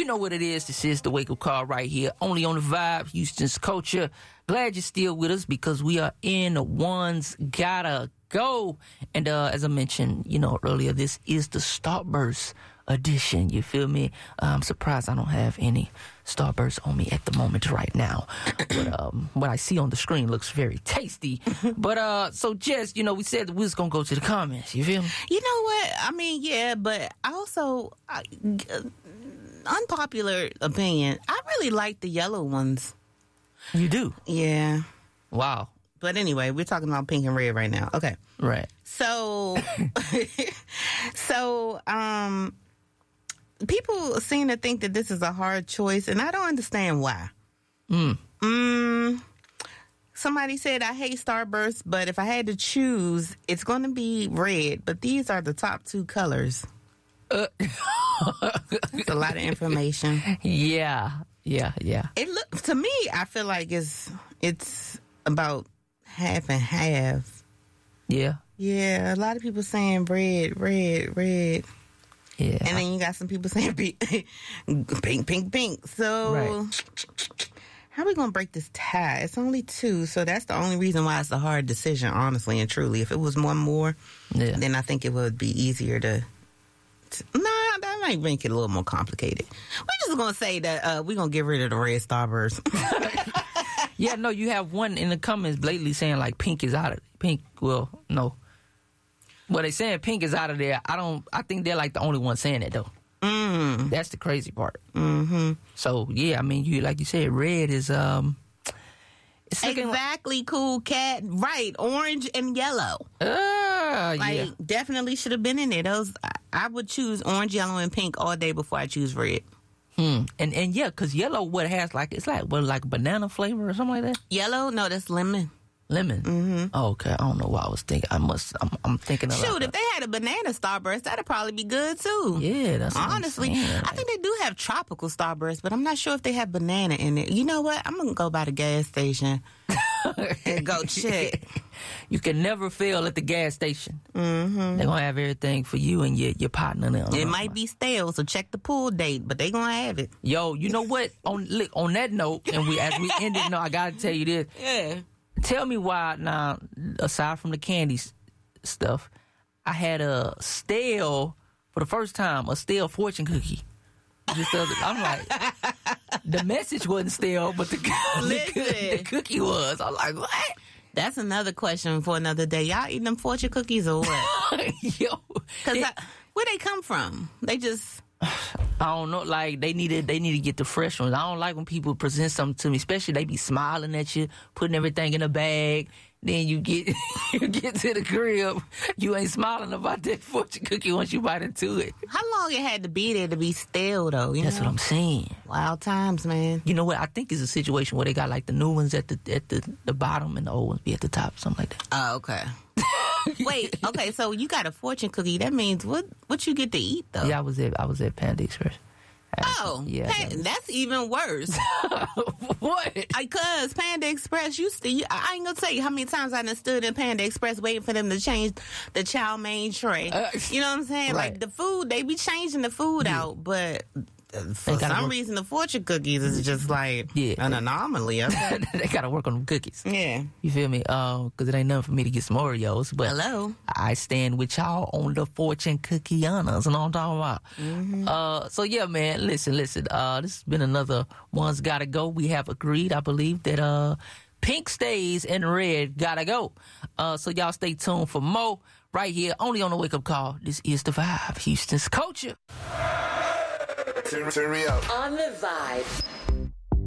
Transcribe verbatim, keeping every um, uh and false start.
know what it is. This is the Wake Up Call right here, only on the Vibe, Houston's Culture. Glad you're still with us because we are in the One's Gotta Go. And uh, as I mentioned, you know, earlier, this is the Starburst edition. You feel me? I'm surprised I don't have any Starburst on me at the moment right now. But um, what I see on the screen looks very tasty. But uh, so Jess, you know, we said that we was gonna go to the comments. You feel me? You know what? I mean, yeah, but I also I, uh, unpopular opinion. I really like the yellow ones. You do? Yeah. Wow. But anyway, we're talking about pink and red right now. Okay. Right. So, so, um, people seem to think that this is a hard choice, and I don't understand why. Mm. Mm, somebody said, I hate Starburst, but if I had to choose, it's going to be red, but these are the top two colors. Uh. That's a lot of information. Yeah. Yeah. Yeah. It look to me, I feel like it's, it's about half and half. Yeah. Yeah, a lot of people saying red, red, red. Yeah. And then you got some people saying pink, pink, pink, pink. So, right. How are we going to break this tie? It's only two, so that's the only reason why it's a hard decision, honestly and truly. If it was one more, yeah. then I think it would be easier to... to nah, that might make it a little more complicated. We're just going to say that uh, we're going to get rid of the red Starburst. Yeah, no, you have one in the comments blatantly saying, like, pink is out of... Pink, well, no. Well, they saying pink is out of there. I don't... I think they're, like, the only one saying it, though. Mm. That's the crazy part. Mm-hmm. So, yeah, I mean, you like you said, red is... um. It's exactly, like, cool cat. Right, orange and yellow. Uh, like, yeah. definitely should have been in there. Those, I, I would choose orange, yellow, and pink all day before I choose red. Hmm. And and yeah, because yellow, what it has, like, it's like, what, like banana flavor or something like that? Yellow? No, that's lemon. Lemon? Mm-hmm. Oh, okay. I don't know why I was thinking. I must, I'm, I'm thinking of... Shoot, if they had a banana Starburst, that'd probably be good, too. Yeah, that's what honestly, I'm saying, I think they do have tropical Starburst, but I'm not sure if they have banana in it. You know what? I'm going to go by the gas station and go check. You can never fail at the gas station. Mm-hmm. They're going to have everything for you and your, your partner. Now. It might be stale, so check the pool date, but they going to have it. Yo, you know what? on look, on that note, and we as we end it, no, I got to tell you this. Yeah. Tell me why, now, aside from the candy stuff, I had a stale, for the first time, a stale fortune cookie. Just other, I'm like, the message wasn't stale, but the, the, the cookie was. I'm like, what? That's another question for another day. Y'all eating them fortune cookies or what? Yo. Because where they come from? They just... I don't know, like, they need to, they need to get the fresh ones. I don't like when people present something to me, especially they be smiling at you, putting everything in a bag. Then you get you get to the crib, you ain't smiling about that fortune cookie once you bite into it. How long it had to be there to be stale, though? You That's know? what I'm saying. Wild times, man. You know what? I think it's a situation where they got, like, the new ones at the at the, the bottom and the old ones be at the top, something like that. Oh, okay. Wait, okay, so you got a fortune cookie. That means what what you get to eat, though? Yeah, I was at, I was at Panda Express. Oh, yeah, Pan- that was... that's even worse. What? Because Panda Express used to, I ain't gonna tell you how many times I done stood in Panda Express waiting for them to change the chow mein tray. Uh, you know what I'm saying? Right. Like, the food, they be changing the food yeah. out, but... For some work. reason, the fortune cookies is just like yeah. an anomaly. Okay? They gotta work on them cookies. Yeah. You feel me? Um, Because it ain't nothing for me to get some Oreos. But hello. I stand with y'all on the fortune cookie honors. You know what I'm talking about? Mm-hmm. Uh, so, yeah, man, listen, listen. Uh, this has been another One's Gotta Go. We have agreed, I believe, that uh, pink stays and red gotta go. Uh, so, y'all stay tuned for more right here, only on the Wake Up Call. This is The Vibe, Houston's Culture. Turn, turn me up. On The Vibe.